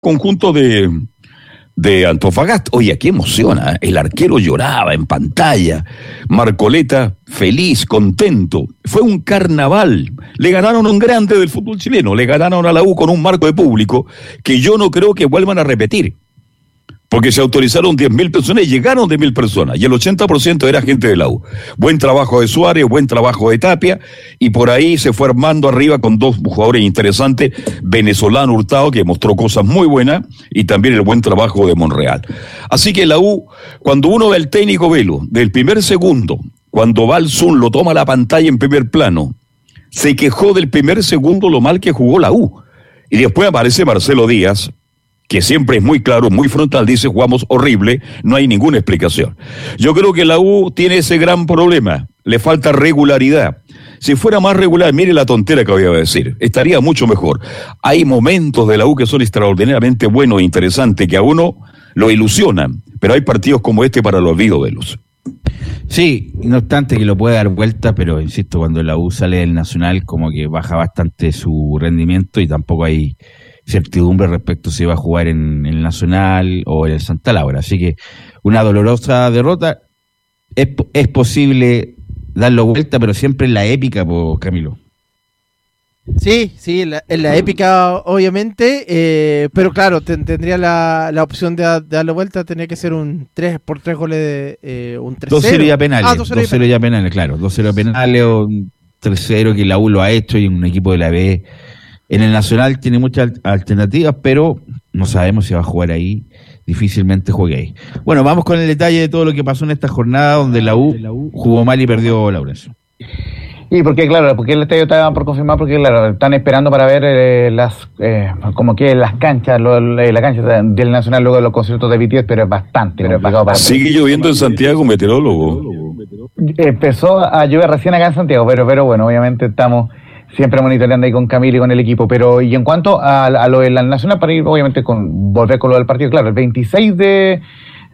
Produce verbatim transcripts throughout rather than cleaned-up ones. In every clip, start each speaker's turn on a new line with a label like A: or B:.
A: conjunto de, de Antofagasta. Oye, qué emociona, ¿eh? El arquero lloraba en pantalla, Marcoleta feliz, contento, fue un carnaval, le ganaron a un grande del fútbol chileno, le ganaron a la U con un marco de público que yo no creo que vuelvan a repetir, porque se autorizaron diez mil personas y llegaron diez mil personas, y el ochenta por ciento era gente de la U. Buen trabajo de Suárez, buen trabajo de Tapia, y por ahí se fue armando arriba con dos jugadores interesantes, venezolano Hurtado, que mostró cosas muy buenas, y también el buen trabajo de Monreal. Así que la U, cuando uno ve al técnico Velo, del primer segundo, cuando va al Zoom, lo toma la pantalla en primer plano, se quejó del primer segundo lo mal que jugó la U, y después aparece Marcelo Díaz, que siempre es muy claro, muy frontal, dice jugamos horrible, no hay ninguna explicación. Yo creo que la U tiene ese gran problema, le falta regularidad. Si fuera más regular, mire la tontera que voy a decir, estaría mucho mejor. Hay momentos de la U que son extraordinariamente buenos e interesantes, que a uno lo ilusionan, pero hay partidos como este para el olvido de los.
B: Sí, no obstante que lo puede dar vuelta, pero insisto, cuando la U sale del Nacional como que baja bastante su rendimiento y tampoco hay certidumbre respecto a si va a jugar en, en el Nacional o en el Santa Laura. Así que una dolorosa derrota. Es, es posible darlo vuelta, pero siempre en la épica, pues, Camilo.
C: Sí, sí, en la, en la épica, obviamente, eh, pero claro, ten, tendría la, la opción de, de darlo vuelta, tendría que ser un tres por tres goles, de eh, un tres cero.
B: dos cero ya penales, ah, dos cero ya penales, claro, dos cero penales o un tres cero que la U lo ha hecho y un equipo de la B. En el Nacional tiene muchas alternativas, pero no sabemos si va a jugar ahí, difícilmente juegue ahí. Bueno, vamos con el detalle de todo lo que pasó en esta jornada donde la U jugó mal y perdió, Laurencio.
D: Y porque, claro, porque el estadio estaba por confirmar, porque, claro, están esperando para ver eh, las, eh, como que las canchas, lo, la cancha del Nacional luego de los conciertos de B T S, pero es bastante pero complicado para...
A: Sigue lloviendo en Santiago, meteorólogo.
D: Empezó a llover recién acá en Santiago, pero, pero bueno, obviamente estamos siempre monitoreando ahí con Camilo y con el equipo. Pero, y en cuanto a, a lo del Nacional, para ir, obviamente, con volver con lo del partido, claro, el veintiséis de...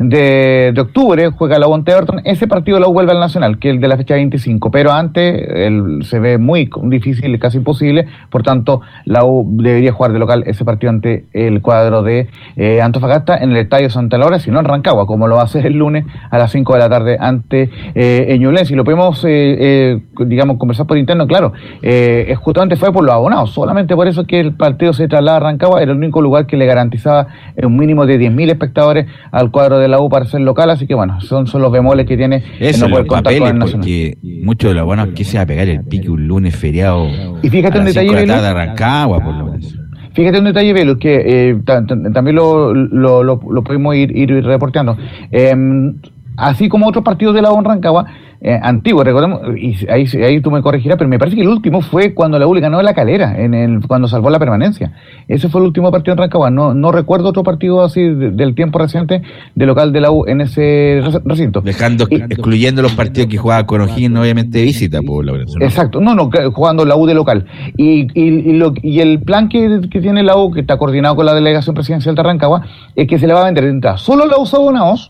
D: De, de octubre juega la U ante Everton. Ese partido la U vuelve al Nacional, que es el de la fecha veinticinco, pero antes el, se ve muy difícil, casi imposible, por tanto la U debería jugar de local ese partido ante el cuadro de eh, Antofagasta en el Estadio Santa Laura, si no en Rancagua, como lo va a hacer el lunes a las cinco de la tarde ante eh, Ñublense. Y lo podemos eh, eh, digamos conversar por interno, claro, eh, justamente fue por los abonados, solamente por eso que el partido se traslada a Rancagua, era el único lugar que le garantizaba un mínimo de diez mil espectadores al cuadro de la U para ser local, así que bueno, son, son los bemoles que tiene
B: eso, no poder contar con el Nacional. Porque muchos de los buenos que se va a pegar el pique un lunes feriado.
D: Y fíjate un detalle,
B: Velo, de Rancagua, por lo menos.
D: Fíjate un detalle, Velo, que eh, t- t- también lo, lo, lo, lo podemos ir, ir reporteando. Eh, así como otros partidos de la U en Rancagua, Eh, antiguo, recordemos, y ahí, ahí tú me corregirás, pero me parece que el último fue cuando la U le ganó a La Calera, en el, cuando salvó la permanencia. Ese fue el último partido en Rancagua. No, no recuerdo otro partido así de, del tiempo reciente de local de la U en ese recinto.
B: Dejando, y, excluyendo los partidos que jugaba con O'Higgins, obviamente de visita, por la verdad.
D: Exacto, no, no, jugando la U de local. Y, y, y, lo, y el plan que, que tiene la U, que está coordinado con la delegación presidencial de Rancagua, es que se le va a vender de entrada solo a la U abonados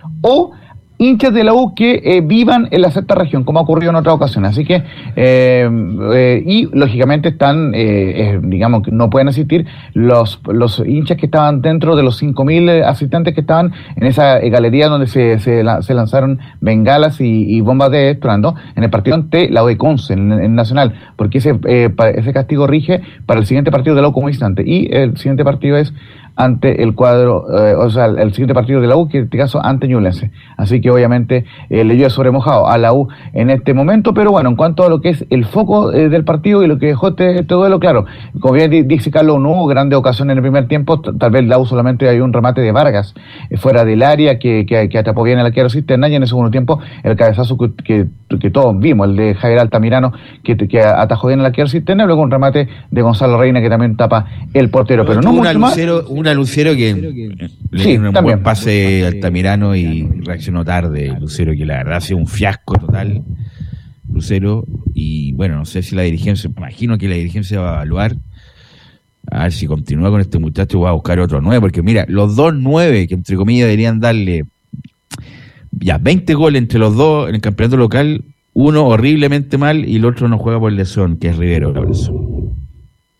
D: o hinchas de la U que eh, vivan en la sexta región, como ha ocurrido en otras ocasiones. Así que, eh, eh, y lógicamente están, eh, eh, digamos, que no pueden asistir los los hinchas que estaban dentro de los cinco mil asistentes que estaban en esa eh, galería donde se, se, se lanzaron bengalas y, y bombas de estruendo en el partido ante la U de Conce, en el Nacional, porque ese, eh, ese castigo rige para el siguiente partido de la U como instante. Y el siguiente partido es ante el cuadro, eh, o sea, el siguiente partido de la U, que en este caso ante Ñublense. Así que obviamente eh, le llueve sobre mojado a la U en este momento, pero bueno, en cuanto a lo que es el foco eh, del partido y lo que dejó este, este duelo, claro, como bien dice Carlos, no hubo grandes ocasiones en el primer tiempo, t- tal vez la U solamente hay un remate de Vargas eh, fuera del área que, que, que atrapó bien el arquero Cisterna, y en el segundo tiempo el cabezazo que, que, que todos vimos, el de Javier Altamirano, que, que atajó bien el arquero Cisterna, luego un remate de Gonzalo Reina que también tapa el portero, pero, pero no mucho más.
B: Una Lucero que le
D: sí,
B: dio un
D: también.
B: buen pase a Altamirano y reaccionó tarde Lucero, que la verdad ha sido un fiasco total Lucero, y bueno, no sé si la dirigencia, imagino que la dirigencia va a evaluar a ver si continúa con este muchacho, va a buscar otro nueve, porque mira, los dos nueve que entre comillas deberían darle ya veinte goles entre los dos en el campeonato local, uno horriblemente mal y el otro no juega por lesión, que es Rivero, por eso.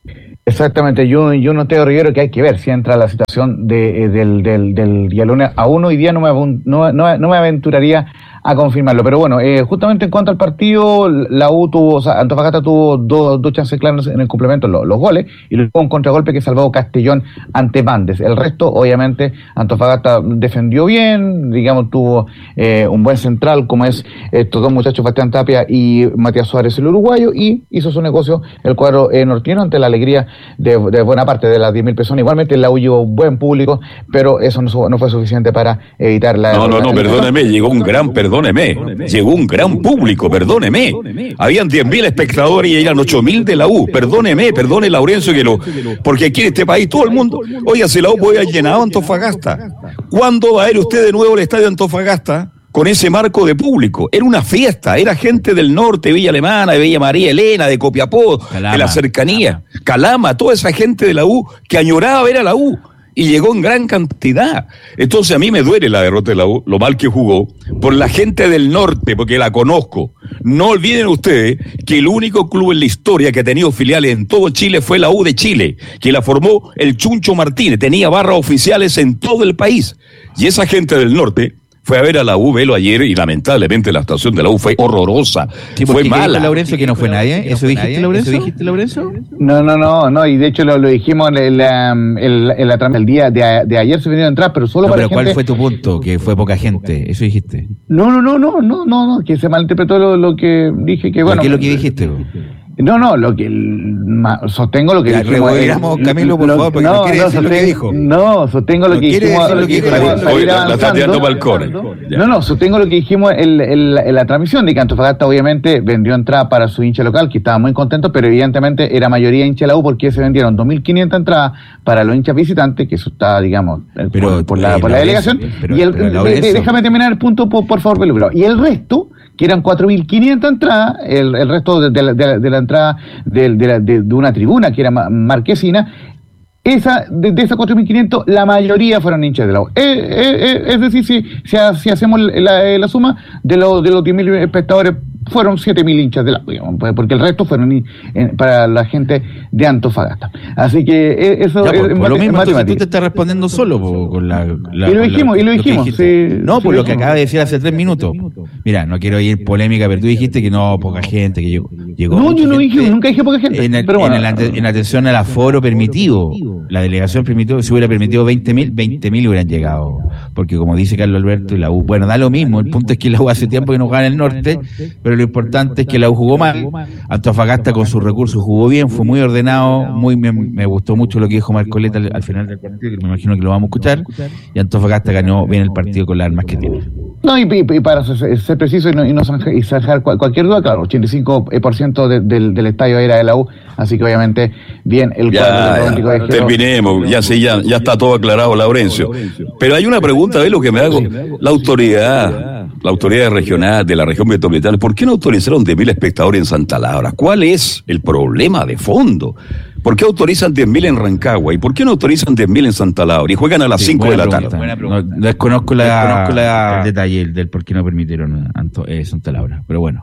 D: Exactamente, yo, yo no tengo Riguero que hay que ver si entra la situación de, del, del, del día lunes a uno. Hoy día no me, no, no, no me aventuraría a confirmarlo, pero bueno, eh, justamente en cuanto al partido, la U tuvo, o sea, Antofagasta tuvo dos, dos chances claras en el complemento, los, los goles, y luego un contragolpe que salvó Castellón ante Bandes. El resto, obviamente, Antofagasta defendió bien, digamos, tuvo eh, un buen central, como es estos dos muchachos, Bastián Tapia y Matías Suárez, el uruguayo, y hizo su negocio el cuadro eh, nortino ante la alegría de, de buena parte de las diez mil personas. Igualmente, la U llevó buen público, pero eso no, no fue suficiente para evitar la...
A: No, no, no, perdóneme, llegó un gran perdón. Perdóneme, llegó un gran público, perdóneme. Habían diez mil espectadores y eran ocho mil de la U. Perdóneme, perdone Laurencio que lo. Porque aquí en este país todo el mundo. Oiga, si la U puede haber llenado Antofagasta. ¿Cuándo va a ir usted de nuevo al estadio Antofagasta? Con ese marco de público. Era una fiesta, era gente del norte, Villa Alemana, de Villa María Elena, de Copiapó, Calama, de la cercanía. Calama. Calama, toda esa gente de la U que añoraba ver a la U. Y llegó en gran cantidad. Entonces a mí me duele la derrota de la U, lo mal que jugó, por la gente del norte, porque la conozco. No olviden ustedes que el único club en la historia que ha tenido filiales en todo Chile fue la U de Chile, que la formó el Chuncho Martínez, tenía barras oficiales en todo el país. Y esa gente del norte fue a ver a la U, velo ayer, y lamentablemente la actuación de la U fue horrorosa, sí, fue mala.
B: Laurencio, que no fue nadie, ¿eso dijiste, Laurencio? ¿Eso dijiste, Laurencio?
D: No, no, no, no, y de hecho lo, lo dijimos en la, en la, en la trama del día de, de ayer, se vinieron a entrar, pero solo
B: no,
D: para
B: pero
D: gente...
B: ¿cuál fue tu punto? Que fue poca gente, eso dijiste.
D: No, no, no, no, no, no, no, que se malinterpretó lo, lo que dije, que bueno...
B: ¿Qué es lo que dijiste?
D: No, no, lo que ma, sostengo lo que
B: ya,
D: dijimos.
B: Digamos, Camilo, por
D: lo,
B: favor, porque
D: no,
B: no quiere
D: no,
B: decir
D: sostengo,
B: lo que dijo.
D: No, sostengo lo
B: no
D: que dijimos.
B: Lo que dijo
D: para, para
A: Hoy
D: ir
A: la, la está tirando balcones.
D: No, no, sostengo lo que dijimos en, en, en la transmisión, de que Antofagasta obviamente vendió entrada para su hincha local, que estaba muy contento, pero evidentemente era mayoría hincha de la U, porque se vendieron dos mil quinientas entradas para los hinchas visitantes, que eso está, digamos,
B: pero,
D: por, por la,
B: eh,
D: por la delegación.
B: Pero,
D: y el,
B: pero
D: de, de, déjame terminar el punto, por, por favor, Pelupero. Y el resto, que eran cuatro mil quinientas entradas, el, el resto de, de, de, de la entrada de, de, de, de una tribuna que era marquesina, esa, de, de esas cuatro mil quinientos, la mayoría fueron hinchas de la U. Eh, eh, eh, es decir, si, si, si hacemos la, la suma de los, de los diez mil espectadores, fueron siete mil hinchas de la U, digamos, porque el resto fueron in, en, para la gente de Antofagasta. Así que eh, eso
B: ya,
D: es,
B: por,
D: es,
B: por lo mismo,
D: es
B: tú te estás respondiendo solo po, con la, la...
D: Y lo dijimos,
B: la,
D: y lo dijimos.
B: Lo
D: sí,
B: no,
D: sí,
B: por
D: lo
B: lo que acaba de decir hace tres minutos. Mira, no quiero ir polémica, pero tú dijiste que no, poca gente, que llegó. llegó
D: no, yo no dije, nunca dije poca gente.
B: En, el,
D: pero bueno.
B: en, el, en atención al aforo permitido, la delegación permitió, si hubiera permitido veinte mil, veinte mil hubieran llegado. Porque como dice Carlos Alberto, y la U, bueno, da lo mismo. El punto es que la U hace tiempo que no gana el norte, pero lo importante es que la U jugó mal. Antofagasta con sus recursos jugó bien, fue muy ordenado, muy me, me gustó mucho lo que dijo Marcoleta al, al final del partido, que me imagino que lo vamos a escuchar, y Antofagasta ganó bien el partido con las armas que tiene.
D: No, y, y, y para ser, ser preciso y no, y no y zanjar cualquier duda, claro, ochenta y cinco por ciento de, del, del estadio era de la U, así que obviamente bien el
A: ya,
D: cuadro
A: romántico de terminemos, ya sí, ya, ya está todo aclarado, Laurencio. Pero hay una pregunta, ¿ves lo que me hago? La autoridad, la autoridad regional de la región metropolitana, ¿por qué no autorizaron diez mil espectadores en Santa Laura? ¿Cuál es el problema de fondo? ¿Por qué autorizan diez mil en Rancagua? ¿Y por qué no autorizan diez mil en Santa Laura? Y juegan a las cinco sí, de la pregunta, tarde.
B: No, desconozco la, desconozco la, el detalle del por qué no permitieron Anto, eh, Santa Laura. Pero bueno.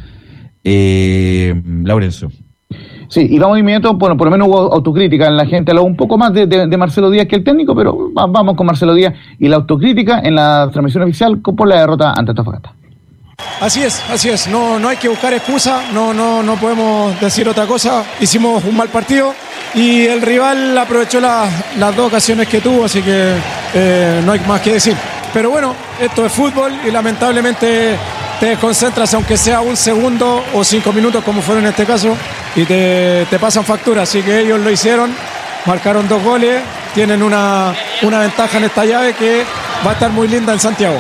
B: Eh, Laurencio.
D: Sí, y vamos de inmediato, bueno, por lo menos hubo autocrítica en la gente, habló un poco más de, de, de Marcelo Díaz que el técnico, pero vamos con Marcelo Díaz y la autocrítica en la transmisión oficial por la derrota ante Antofagasta.
E: Así es, así es, no, no hay que buscar excusa, no, no, no podemos decir otra cosa, hicimos un mal partido y el rival aprovechó la, las dos ocasiones que tuvo, así que eh, no hay más que decir. Pero bueno, esto es fútbol y lamentablemente te desconcentras aunque sea un segundo o cinco minutos como fueron en este caso y te, te pasan factura, así que ellos lo hicieron, marcaron dos goles, tienen una, una ventaja en esta llave que va a estar muy linda en Santiago.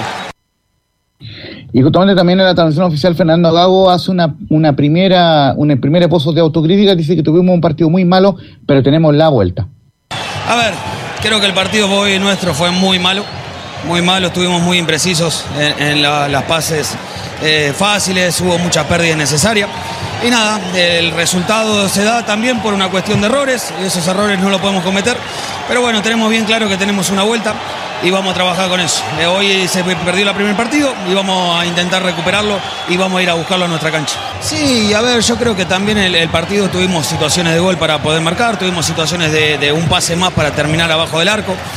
D: Y justamente también en la transmisión oficial Fernando Gago hace una, una primera una primera pozo de autocrítica, dice que tuvimos un partido muy malo, pero tenemos la vuelta.
F: A ver, creo que el partido hoy nuestro fue muy malo, muy malo, estuvimos muy imprecisos en, en la, las pases eh, fáciles, hubo muchas pérdidas necesarias. Y nada, el resultado se da también por una cuestión de errores, y esos errores no los podemos cometer. Pero bueno, tenemos bien claro que tenemos una vuelta y vamos a trabajar con eso. Eh, hoy se perdió el primer partido y vamos a intentar recuperarlo y vamos a ir a buscarlo a nuestra cancha. Sí, a ver, yo creo que también el, el partido tuvimos situaciones de gol para poder marcar, tuvimos situaciones de, de un pase más para terminar abajo del arco.